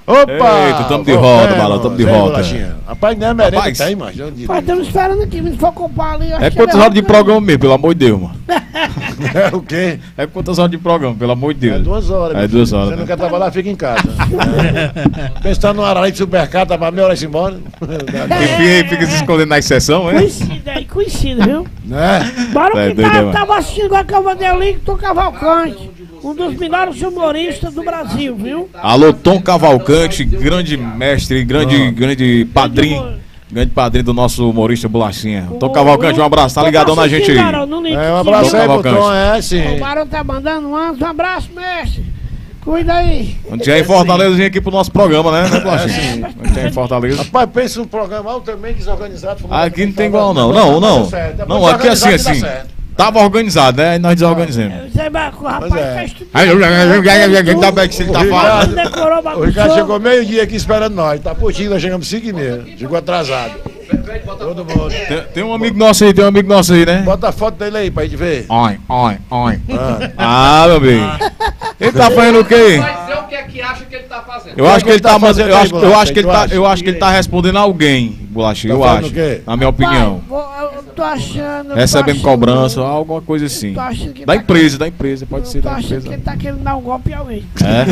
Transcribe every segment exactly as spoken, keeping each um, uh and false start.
Opa! Eita, tamo de volta, Balão, tamo de volta. Rapaz, não é merenda, Rapaz, tem, mas. Mas estamos esperando aqui, se for comprar ali. É quantas horas de programa mesmo, pelo amor de Deus, mano? É o quê? É quantas horas de programa, pelo amor de Deus? É duas horas. É duas horas. Você não né? quer trabalhar, fica em casa. Pensando no Arari de supermercado, tá pra meia hora embora. E fica se escondendo na exceção, é? Conhecido aí, conhecido, viu? Né? Bora É que doido, tá, mano. tava assistindo agora que eu mandei o link do Cavalcante. Um dos melhores humoristas do Brasil, viu? Alô, Tom Cavalcante, grande mestre, grande, grande padrinho. Grande padrinho do nosso humorista Bolachinha. Tom Cavalcante, um abraço, tá ligadão na gente aí. É, um abraço aí pro Tom, é sim. O Barão tá mandando um, um abraço, mestre. Cuida aí. Quando tiver em Fortaleza, vem aqui pro nosso programa, né, né Bolachinha? Quando tiver em Fortaleza. Rapaz, pensa num programa altamente desorganizado. Aqui não tem igual, não. Não, não. Não, aqui é assim, assim. Tava organizado, né? E nós desorganizamos. Zé Marco, rapaz, é. fez tudo. Ainda bem que você tá falando. Decorou, O Ricardo bagunçou. chegou meio-dia aqui esperando nós. Tá putinho, nós chegamos cinco e meia. Chegou atrasado. Todo mundo. Tem, tem um amigo nosso aí, tem um amigo nosso aí, né? Bota a foto dele aí pra gente ver. Oi, oi, oi. Ah. Ah, meu bem. Ele tá fazendo o quê? Vai dizer o que é que acha que ele tá fazendo. Eu acho que ele tá fazendo eu aí, acho, eu Bolacha? acho que ele Tu tá, acha? eu acho que ele tá respondendo a alguém, Bolacha, Tá eu fazendo acho. o quê? Na minha opinião. Pai, vou- eu tô achando. eu tô Recebendo achando- cobrança, alguma coisa assim. tô achando que Da tá- empresa, da empresa, pode ser Eu tô da achando que empresa. ele tá querendo dar um golpe em alguém.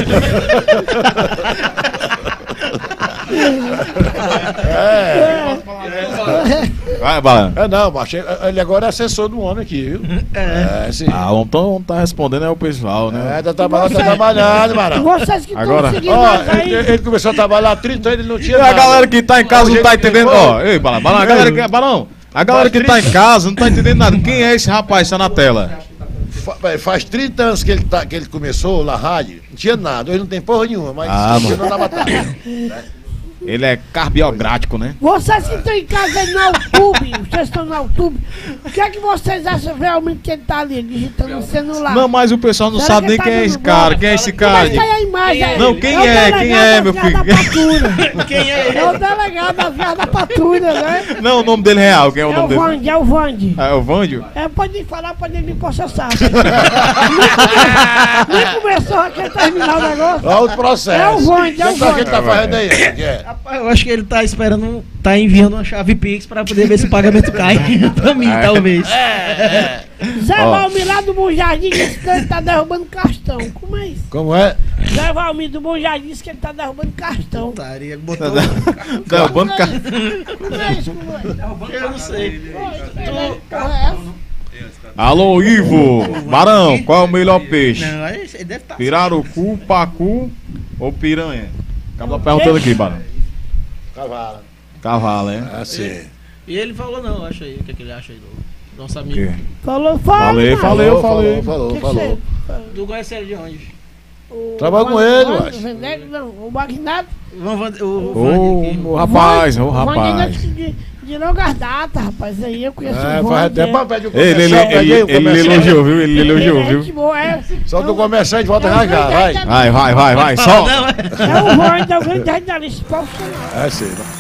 É. Vai, Bala. É não, macho. Ele agora é assessor do homem aqui, viu? É, sim. Ah, vamos tá, vamos tá respondendo é o pessoal, né? É, tá trabalhando, tá trabalhando, Marão. Vocês que estão Agora- seguindo Ó, nós aí. ele, ele começou a trabalhar há trinta anos, ele não tinha E a nada. galera que tá em casa não jeito tá que entendendo, foi. ó. Ei, Balão, Balão, a galera que, Balão, a galera que tá em casa não tá entendendo nada. Quem é esse rapaz que tá na tela? Fa- Faz trinta anos que ele, tá, que ele começou na rádio, não tinha nada, hoje não tem porra nenhuma, mas Ah, tinha mano. na batalha. Ele é carbiogrático, né? Vocês que estão em casa aí no YouTube, vocês estão no YouTube, o que é que vocês acham realmente que ele tá ali digitando no celular? Não, mas o pessoal não Será sabe que nem tá quem é dando esse bola? cara, quem é esse cara. Mas tá aí a imagem aí. Não, quem o é? delegado Quem é, meu das Vias filho? da Patrulha. Quem é ele? É o delegado das Vias da Patrulha, né? Não, o nome dele é real, quem é o É o nome dele? Vande, é o Vande. Ah, é o Vândio? É, pode falar, pode ele me processar. Nem começou a querer terminar o negócio. Olha o processo. É o Vande, é o O que ele Vande. tá fazendo aí? O que é? Rapaz, eu acho que ele tá esperando, tá enviando uma chave Pix pra poder ver se o pagamento cai pra mim, É. talvez. Zé Ó. Valmir lá do Bom Jardim disse que ele tá derrubando cartão. Como é isso? Como é? Zé Valmir do Bom Jardim disse que ele tá derrubando cartão. Putaria, botou. Derrubando ca... Como é isso? Como é? Eu não sei. Porra, é essa? Alô, Ivo! Barão, qual é o melhor peixe? Não, aí ele deve estar. Pirarucu, pacu ou piranha? Acaba perguntando aqui, Barão. Cavalo. Cavalo, hein? Assim. E ele falou não, acha aí, o que, é que ele acha aí do nosso O amigo. quê? Falou, fala. Falei, cara. falei, eu Falou, falei. falou, Que falou. que falou. Tu conhece ele de onde? O- Trabalha com o- ele, o- eu acho. o Vendeg, não, o Magnata. O, Van- o, o Ô, Vande aqui. o rapaz, ô O rapaz. Magnata de, de longas datas, rapaz. Aí eu conheço É, o faz Vande. até é. pra pedir o Ele, ele, comercial, ele, peguei o ele, ele comercial. elogiou, viu? Ele elogiou, Ele é viu? gente boa, é. Só do comerciante volta a rasgar, vai. Vai, vai, vai, vai, só. É o Vande, é o grande jornalista profissional. É sim.